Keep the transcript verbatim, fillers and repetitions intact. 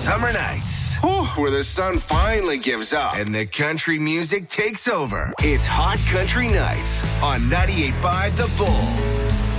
summer nights. Whew, where the sun finally gives up and the country music takes over. It's Hot Country Nights on ninety-eight point five The Bull.